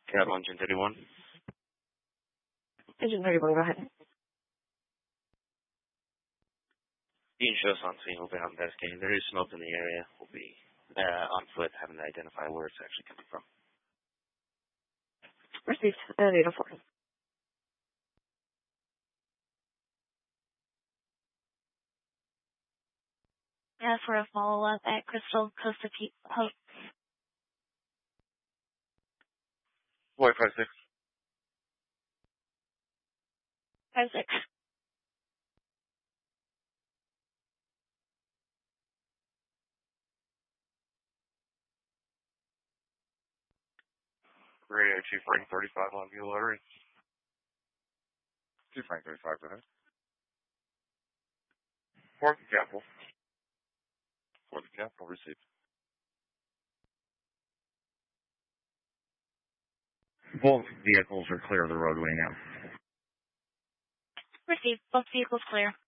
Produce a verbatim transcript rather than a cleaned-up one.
Cab on Engine thirty-one. Engine thirty-one, go ahead. The insurance on scene will be investigating. There is smoke in the area. We'll be uh, on foot having to identify where it's actually coming from. Received. Uh, eight oh four. Yeah, for a follow-up at Crystal Costa P- Hope. Boy, five six. Five six. Radio two Frank thirty-five on view lottery. two Frank thirty-five, go ahead. Fourth Capital. Fourth Capital, received. Both vehicles are clear of the roadway now. Received. Both vehicles clear.